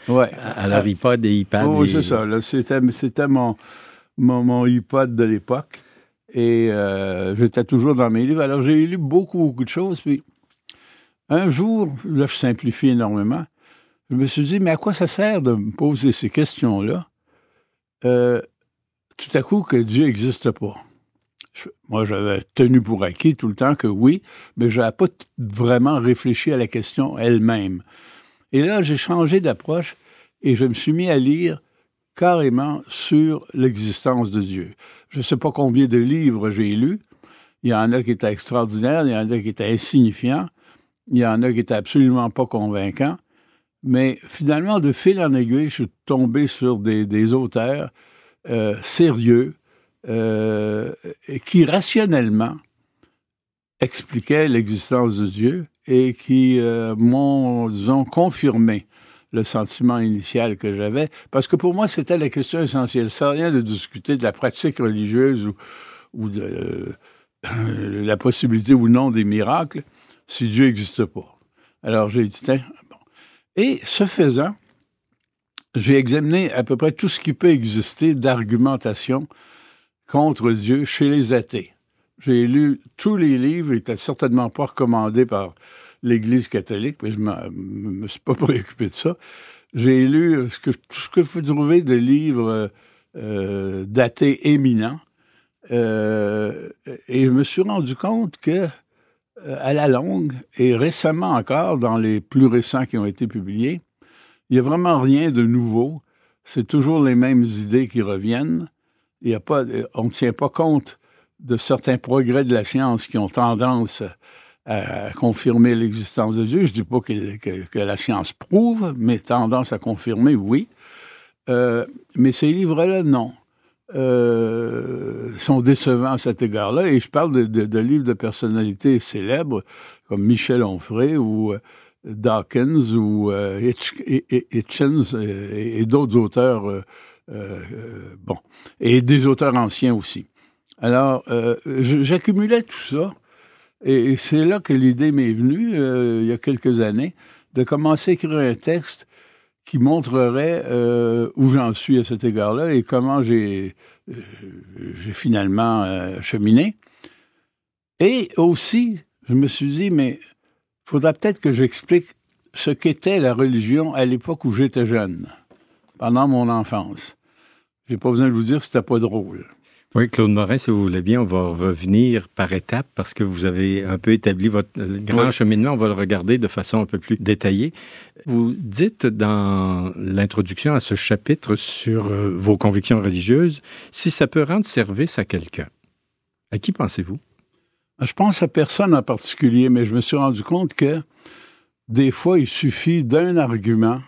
Ouais. à leur iPod et iPad. Oui, c'est ça. Là, c'était mon iPod de l'époque. Et j'étais toujours dans mes livres. Alors, j'ai lu beaucoup de choses. Puis, un jour, là, je simplifie énormément, je me suis dit, mais à quoi ça sert de me poser ces questions-là? Tout à coup, que Dieu n'existe pas. Moi, j'avais tenu pour acquis tout le temps que oui, mais je n'avais pas vraiment réfléchi à la question elle-même. Et là, j'ai changé d'approche et je me suis mis à lire carrément sur l'existence de Dieu. Je ne sais pas combien de livres j'ai lus. Il y en a qui étaient extraordinaires, il y en a qui étaient insignifiants, il y en a qui étaient absolument pas convaincants. Mais finalement, de fil en aiguille, je suis tombé sur des auteurs sérieux qui, rationnellement, expliquaient l'existence de Dieu et qui m'ont, disons, confirmé le sentiment initial que j'avais. Parce que pour moi, c'était la question essentielle. Ça n'a rien de discuter de la pratique religieuse ou de la possibilité ou non des miracles si Dieu n'existe pas. Alors, j'ai dit, bon. Et ce faisant, j'ai examiné à peu près tout ce qui peut exister d'argumentation contre Dieu chez les athées. J'ai lu tous les livres, ils n'étaient certainement pas recommandés par l'Église catholique, mais je ne me suis pas préoccupé de ça. J'ai lu tout ce que je peux trouver de livres d'athées éminents, et je me suis rendu compte que, à la longue, et récemment encore, dans les plus récents qui ont été publiés, il n'y a vraiment rien de nouveau. C'est toujours les mêmes idées qui reviennent. On ne tient pas compte de certains progrès de la science qui ont tendance à confirmer l'existence de Dieu. Je ne dis pas que la science prouve, mais tendance à confirmer, oui. Mais ces livres-là, non. Sont décevants à cet égard-là. Et je parle de livres de personnalités célèbres comme Michel Onfray ou Dawkins ou Hitchens et d'autres auteurs, et des auteurs anciens aussi. Alors, j'accumulais tout ça, et c'est là que l'idée m'est venue, il y a quelques années, de commencer à écrire un texte qui montrerait où j'en suis à cet égard-là et comment j'ai finalement cheminé. Et aussi, je me suis dit, mais il faudra peut-être que j'explique ce qu'était la religion à l'époque où j'étais jeune, pendant mon enfance. J'ai pas besoin de vous dire que c'était pas drôle. Oui, Claude Morin, si vous voulez bien, on va revenir par étapes parce que vous avez un peu établi votre grand cheminement. On va le regarder de façon un peu plus détaillée. Vous dites dans l'introduction à ce chapitre sur vos convictions religieuses, si ça peut rendre service à quelqu'un. À qui pensez-vous? Je pense à personne en particulier, mais je me suis rendu compte que des fois, il suffit d'un argument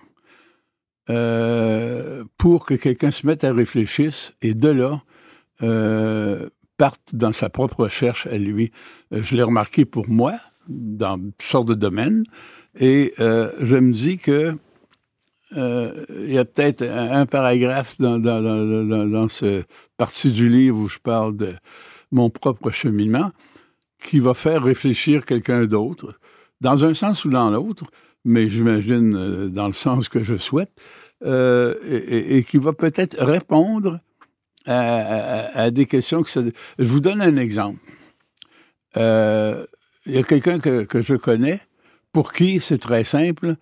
pour que quelqu'un se mette à réfléchir et de là, parte dans sa propre recherche à lui. Je l'ai remarqué pour moi, dans toutes sortes de domaines, et je me dis que il y a peut-être un paragraphe dans ce partie du livre où je parle de mon propre cheminement qui va faire réfléchir quelqu'un d'autre, dans un sens ou dans l'autre, mais j'imagine dans le sens que je souhaite, et qui va peut-être répondre à des questions que Je vous donne un exemple. Il y a quelqu'un que je connais pour qui c'est très simple.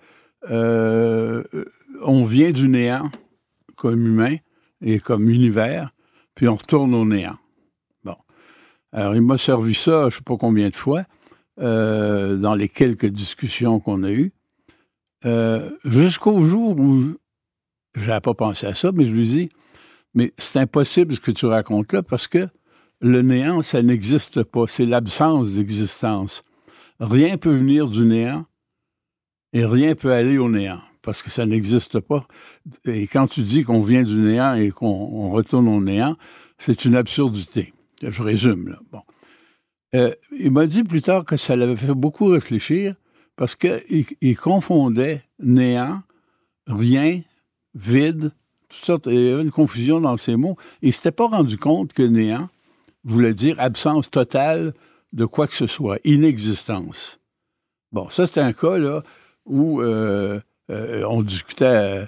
On vient du néant comme humain et comme univers, puis on retourne au néant. Bon. Alors, il m'a servi ça, je ne sais pas combien de fois, dans les quelques discussions qu'on a eues, jusqu'au jour où je n'avais pas pensé à ça, mais je lui dis, mais c'est impossible ce que tu racontes là, parce que le néant, ça n'existe pas. C'est l'absence d'existence. Rien peut venir du néant et rien peut aller au néant, parce que ça n'existe pas. Et quand tu dis qu'on vient du néant et qu'on retourne au néant, c'est une absurdité. Je résume, là. Bon. Il m'a dit plus tard que ça l'avait fait beaucoup réfléchir, parce qu'il confondait néant, rien, vide, toutes sortes, il y avait une confusion dans ces mots. Il ne s'était pas rendu compte que néant voulait dire absence totale de quoi que ce soit, inexistence. Bon, ça, c'est un cas là, où on discutait